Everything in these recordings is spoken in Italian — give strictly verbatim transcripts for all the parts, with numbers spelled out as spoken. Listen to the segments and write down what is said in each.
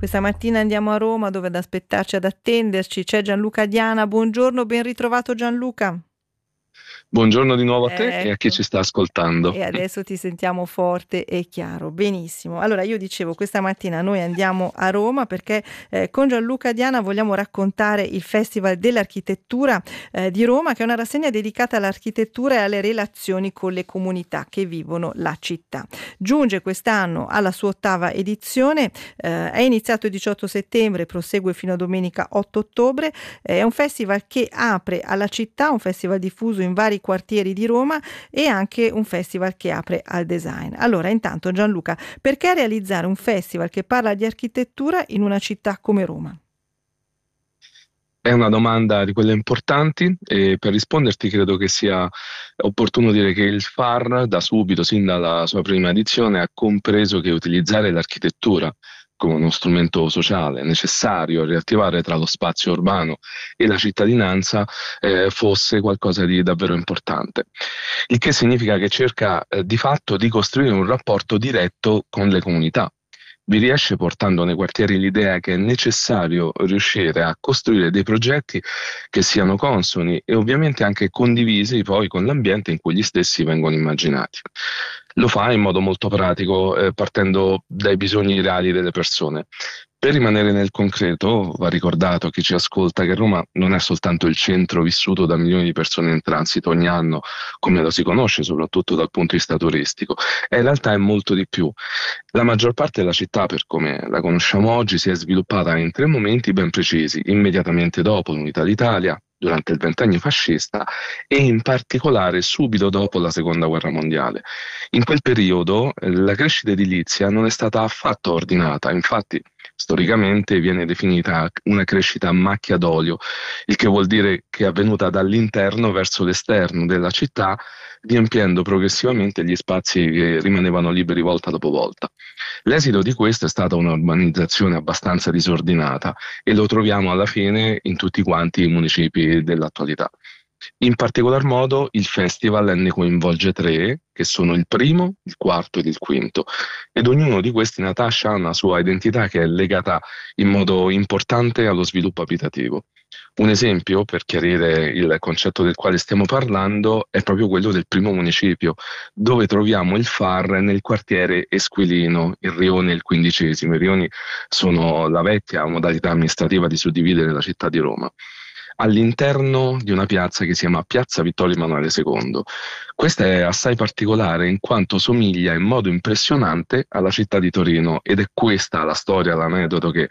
Questa mattina andiamo a Roma, dove ad aspettarci, ad attenderci c'è Gianluca Diana. Buongiorno, ben ritrovato Gianluca. Buongiorno di nuovo a te e a chi Ecco. ci sta ascoltando. E adesso ti sentiamo forte e chiaro. Benissimo. Allora, io dicevo, questa mattina noi andiamo a Roma perché eh, con Gianluca Diana vogliamo raccontare il Festival dell'Architettura eh, di Roma, che è una rassegna dedicata all'architettura e alle relazioni con le comunità che vivono la città. Giunge quest'anno alla sua ottava edizione, eh, è iniziato il diciotto settembre, prosegue fino a domenica otto ottobre. Eh, è un festival che apre alla città, un festival diffuso in vari quartieri di Roma e anche un festival che apre al design. Allora, intanto Gianluca, perché realizzare un festival che parla di architettura in una città come Roma? È una domanda di quelle importanti e per risponderti credo che sia opportuno dire che il F A R da subito, sin dalla sua prima edizione, ha compreso che utilizzare l'architettura come uno strumento sociale necessario a riattivare tra lo spazio urbano e la cittadinanza eh, fosse qualcosa di davvero importante. Il che significa che cerca eh, di fatto di costruire un rapporto diretto con le comunità. Vi riesce portando nei quartieri l'idea che è necessario riuscire a costruire dei progetti che siano consoni e ovviamente anche condivisi poi con l'ambiente in cui gli stessi vengono immaginati. Lo fa in modo molto pratico, eh, partendo dai bisogni reali delle persone. Per rimanere nel concreto, va ricordato a chi ci ascolta che Roma non è soltanto il centro vissuto da milioni di persone in transito ogni anno, come lo si conosce soprattutto dal punto di vista turistico, e in realtà è molto di più. La maggior parte della città, per come la conosciamo oggi, si è sviluppata in tre momenti ben precisi: immediatamente dopo l'Unità d'Italia, durante il ventennio fascista e in particolare subito dopo la Seconda Guerra Mondiale. In quel periodo eh, la crescita edilizia non è stata affatto ordinata, infatti storicamente viene definita una crescita a macchia d'olio, il che vuol dire che è avvenuta dall'interno verso l'esterno della città, riempiendo progressivamente gli spazi che rimanevano liberi volta dopo volta. L'esito di questo è stata un'urbanizzazione abbastanza disordinata e lo troviamo alla fine in tutti quanti i municipi dell'attualità. In particolar modo il festival ne coinvolge tre, che sono il primo, il quarto ed il quinto, ed ognuno di questi, Natasha, ha una sua identità che è legata in modo importante allo sviluppo abitativo. Un esempio, per chiarire il concetto del quale stiamo parlando, è proprio quello del primo municipio, dove troviamo il F A R nel quartiere Esquilino, il Rione il quindicesimo. I rioni sono la vecchia modalità amministrativa di suddividere la città di Roma, all'interno di una piazza che si chiama Piazza Vittorio Emanuele secondo. Questa è assai particolare in quanto somiglia in modo impressionante alla città di Torino, ed è questa la storia, l'aneddoto che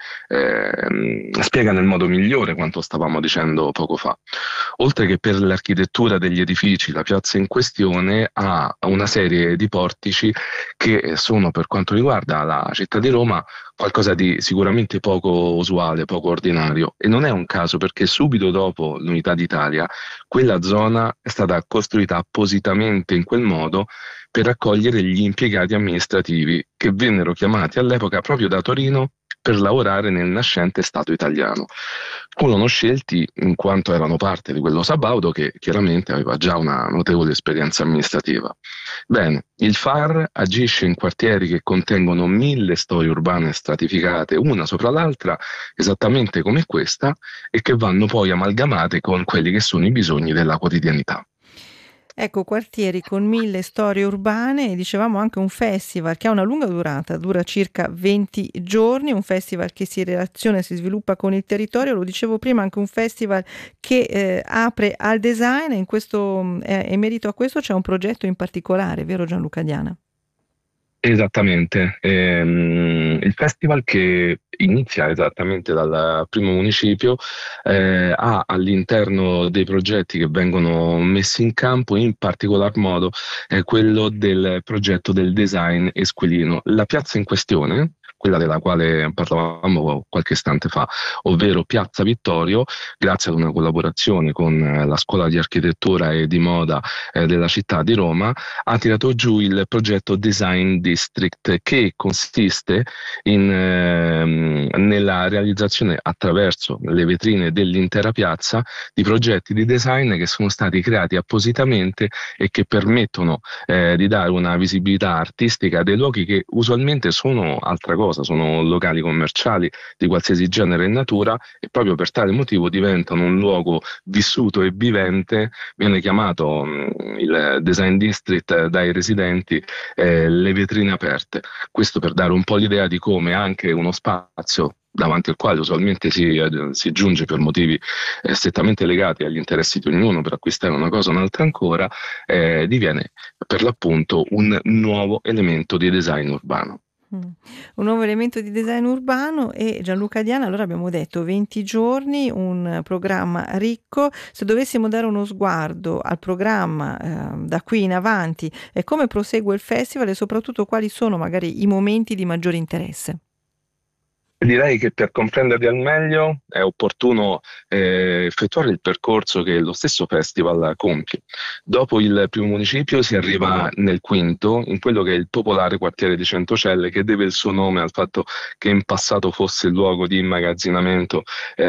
eh, spiega nel modo migliore quanto stavamo dicendo poco fa. Oltre che per l'architettura degli edifici, la piazza in questione ha una serie di portici che sono, per quanto riguarda la città di Roma, qualcosa di sicuramente poco usuale, poco ordinario, e non è un caso perché subito dopo l'Unità d'Italia quella zona è stata costruita appositamente in quel modo per accogliere gli impiegati amministrativi che vennero chiamati all'epoca proprio da Torino per lavorare nel nascente Stato italiano. Furono scelti in quanto erano parte di quello sabaudo che chiaramente aveva già una notevole esperienza amministrativa. Bene, il F A R agisce in quartieri che contengono mille storie urbane stratificate una sopra l'altra, esattamente come questa, e che vanno poi amalgamate con quelli che sono i bisogni della quotidianità. Ecco, quartieri con mille storie urbane, e dicevamo anche un festival che ha una lunga durata, dura circa venti giorni, un festival che si relaziona e si sviluppa con il territorio, lo dicevo prima, anche un festival che eh, apre al design, e in questo, eh, in merito a questo c'è un progetto in particolare, vero Gianluca Diana? Esattamente. Ehm, il festival, che inizia esattamente dal primo municipio, eh, ha all'interno dei progetti che vengono messi in campo, in particolar modo eh, quello del progetto del design esquilino. La piazza in questione, quella della quale parlavamo qualche istante fa, ovvero Piazza Vittorio, grazie ad una collaborazione con eh, la Scuola di Architettura e di Moda eh, della città di Roma, ha tirato giù il progetto Design District, che consiste in, ehm, nella realizzazione attraverso le vetrine dell'intera piazza di progetti di design che sono stati creati appositamente e che permettono eh, di dare una visibilità artistica a dei luoghi che usualmente sono altra cosa. cosa, sono locali commerciali di qualsiasi genere e natura e proprio per tale motivo diventano un luogo vissuto e vivente. Viene chiamato mh, il Design District eh, dai residenti eh, le vetrine aperte. Questo per dare un po' l'idea di come anche uno spazio davanti al quale usualmente si, eh, si giunge per motivi eh, strettamente legati agli interessi di ognuno per acquistare una cosa o un'altra ancora, eh, diviene per l'appunto un nuovo elemento di design urbano. Mh. Un nuovo elemento di design urbano e Gianluca Diana, allora abbiamo detto venti giorni, un programma ricco. Se dovessimo dare uno sguardo al programma, ehm, da qui in avanti e come prosegue il festival e soprattutto quali sono magari i momenti di maggiore interesse. Direi che per comprenderli al meglio è opportuno eh, effettuare il percorso che lo stesso festival compie. Dopo il primo municipio si arriva nel quinto, in quello che è il popolare quartiere di Centocelle, che deve il suo nome al fatto che in passato fosse il luogo di immagazzinamento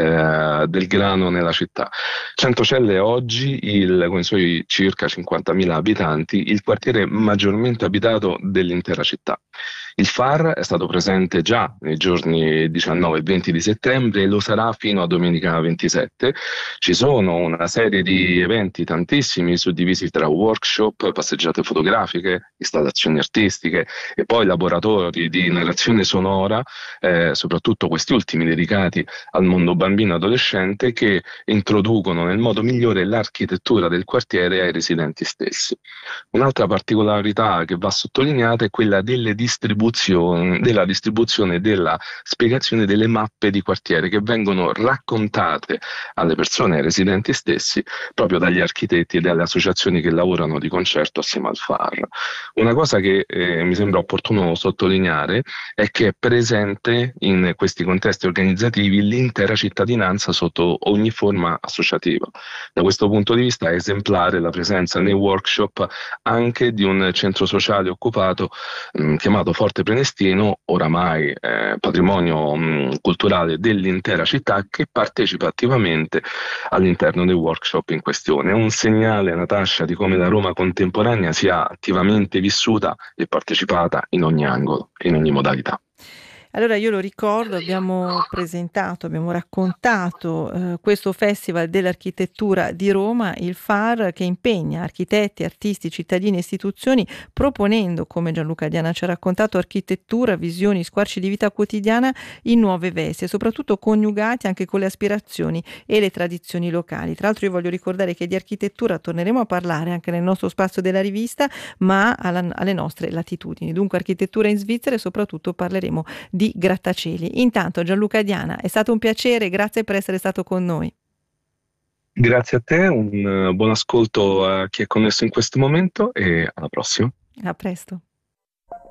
eh, del grano nella città. Centocelle è oggi, il, con i suoi circa cinquantamila abitanti, il quartiere maggiormente abitato dell'intera città. Il F A R è stato presente già nei giorni diciannove e venti di settembre e lo sarà fino a domenica ventisette. Ci sono una serie di eventi, tantissimi, suddivisi tra workshop, passeggiate fotografiche, installazioni artistiche e poi laboratori di narrazione sonora, eh, soprattutto questi ultimi dedicati al mondo bambino-adolescente, che introducono nel modo migliore l'architettura del quartiere ai residenti stessi. Un'altra particolarità che va sottolineata è quella delle distribuzioni, della distribuzione e della spiegazione delle mappe di quartiere che vengono raccontate alle persone, ai residenti stessi, proprio dagli architetti e dalle associazioni che lavorano di concerto assieme al F A R. Una cosa che eh, mi sembra opportuno sottolineare è che è presente in questi contesti organizzativi l'intera cittadinanza sotto ogni forma associativa. Da questo punto di vista è esemplare la presenza nei workshop anche di un centro sociale occupato mh, chiamato Forte Prenestino, oramai eh, patrimonio mh, culturale dell'intera città, che partecipa attivamente all'interno dei workshop in questione. È un segnale, Natascia, di come la Roma contemporanea sia attivamente vissuta e partecipata in ogni angolo, in ogni modalità. Allora io lo ricordo, abbiamo presentato, abbiamo raccontato eh, questo Festival dell'Architettura di Roma, il F A R, che impegna architetti, artisti, cittadini e istituzioni, proponendo, come Gianluca Diana ci ha raccontato, architettura, visioni, squarci di vita quotidiana in nuove vesti e soprattutto coniugati anche con le aspirazioni e le tradizioni locali. Tra l'altro io voglio ricordare che di architettura torneremo a parlare anche nel nostro spazio della rivista, ma alla, alle nostre latitudini. Dunque architettura in Svizzera e soprattutto parleremo di di grattacieli. Intanto Gianluca Diana, è stato un piacere, grazie per essere stato con noi. Grazie a te, un uh, buon ascolto a chi è connesso in questo momento e alla prossima. A presto.